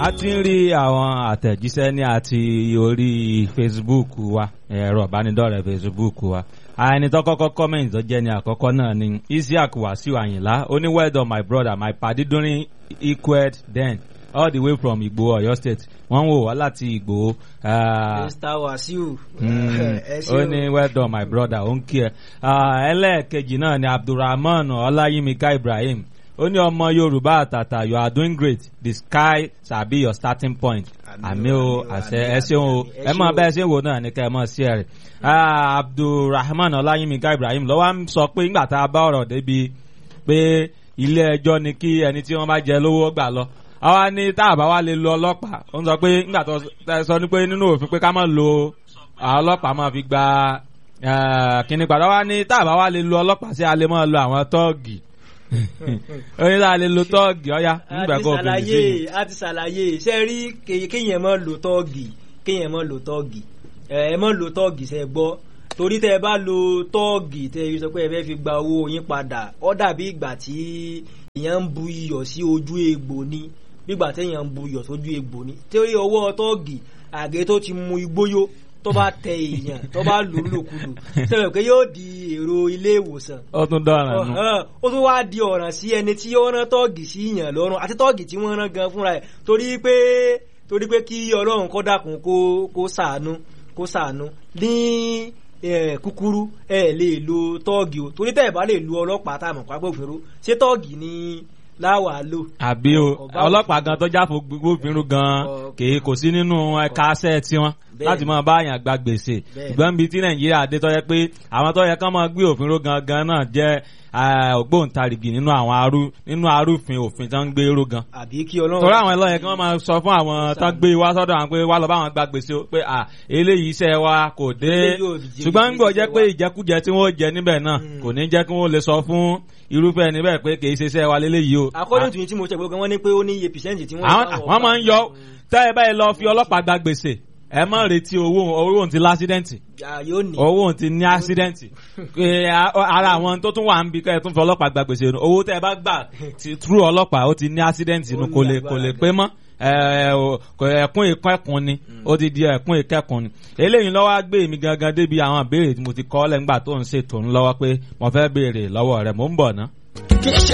a ti ń rí àwọn àtẹ̀jíṣẹ́ ní àti orí Facebook wa ẹ̀rọ ìbánidọ́rẹ̀ẹ́ Facebook wa ẹni tó kọ́kọ́ comment tó jẹ́ ní àkọ́kọ́ náà ni Isiaq Wasiu Ayinla ó ní well done my brother my padi during equed then all the way from Igboho Ọ̀yọ́ state wọ́n wò wá láti Igboho. Mr. Wasiu ó ní well done my brother ó ń kí ẹ. ẹlẹ́ẹ̀kejì náà ni Abdulrahman Ọláyímíká Ibrahim ó ní ọmọ Yorùbá àtàtà you are doing great the sky shall be your starting point. àmì o àṣẹ ẹ ṣeun o ẹ mọ bẹ́ẹ̀ ṣe wò náà ní ká ẹ mọ̀ sí ẹ rẹ̀. Abdulrahman Ọláyímíká Ibrahim ló wá ń sọ pé nígbà tá a bá ọ̀rọ̀ débi pé ilé ẹjọ́ ni kí ẹni tí wọ́n bá jẹ lówó gbà lọ àwa ní tá a bá wá lè lo ọlọ́pàá ó ń sọ pé nígbà tó sọ ní pé nínú òfin pé ká má lo ọlọ́pàá máa fi gba kíní padà wá ní tá a bá wá lè lo ọlọ́pàá sí a lè máa lo àwọn tọ́ọ̀gì oye tá a lè lo tọ́ọ̀gì ọ̀ya nígbà kó fi sí. a ti ṣàlàyé ṣe rí kéèyàn máa lo tọ́ọ̀gì kéèyàn máa lo tọ́ọ̀gì ẹ máa lo tọ́ọ̀gì ṣe gbọ́ torí tẹ́ ẹ bá lo tọ́ọ̀gì tẹ́ ẹ sọ pé ẹ fẹ́ fi gba owó yín padà ó dàbí ìgbà tí èèyàn ń bu iyọ̀ sí ojú egbò ni bígbà téèyàn ń bu iyọ̀ sójú egbò ni torí ọwọ́ tọ́ọ̀gì àgé tó ti mu igbóyó tó bá tẹ èèyàn tó bá lù ú lòkulù sẹ́wọ̀n pé yóò di èrò ilé ìwòsàn. ó tún dọ̀ràn nù. ó tún wá di ọ̀ràn sí ẹni tí ó rán tọ́ọ̀gì sí yàn lọ́rùn àti tọ́ọ̀gì tí wọ́n rán gan fúnra ẹ̀ torí pé kí Ọlọ́run kó dákun kó ṣàánú ní kúkúrú ẹ lè lo tọ́ọ̀gì o torí tẹ́ ẹ̀ bá lè lu ọlọ́pàá tá a mọ̀ pápẹ́ òfin ṣé tọ́ọ̀gì ni láwàá lò. àbí o ọlọ́pàá gan tó jáfo gbófinró gan kò sí nínú ẹ̀ka aṣẹ́ tiwọn láti máa bá àyàn gba gbèsè ṣùgbọ́n bíi tí Nàìjíríà dé tó yẹ pé àwọn tó yẹ kán máa gbé òfin ró gangan náà jẹ́ ògbóǹtarìgì nínú arúfin òfin tó ń gbé ró gan. àbí kí Ọlọ́run torí àwọn ẹlọ́yẹ kí wọ́n máa sọ fún àwọn tó ń gbé wá sọ́dọ̀ àwọn pé wá lọ bá àwọn gba gbèsè pé eléyìí iṣẹ́ wa kò dé ṣùgbọ́n ń gbọ́ jẹ́ pé ìjẹkújẹ tí wọ́n jẹ níbẹ̀ náà kò ní jẹ́ kí wọ́n lè sọ fún irúfẹ́ níbẹ̀ pé kì í ṣe iṣẹ́ wa léléyìí o. according to yín tí mo ṣe gbogbo wọn ní pé ó ní iye percent tí wọ́n máa ń yọ tẹ́ ẹ báyìí lọ fi ọlọ́pàá gba gbèsè ẹ má retí owó ti lásídẹ́ǹtì owó ti ní ásídẹ́ǹtì ara àwọn tó tún wà ń bí kẹ́ ẹ tún fi ọlọ́pàá gba gbèsè owó tẹ́ ẹ bá gbà tú ọlọ́pàá ó ti ní ásídẹ́ǹtì inú kò lè pé mọ́ ẹ̀kún ìkẹ́kùn ni ó ti di ẹ̀kún ìkẹ́kùn ni eléyìí lọ́wọ́ gbé mi gangan débi àwọn ìbéèrè tí mo ti kọ́ lẹ́ngbà tó ń ṣètò ńlọ́wọ́ pé mo fẹ́ béèrè lọ́wọ́ rẹ̀ mò ń bọ̀ ná.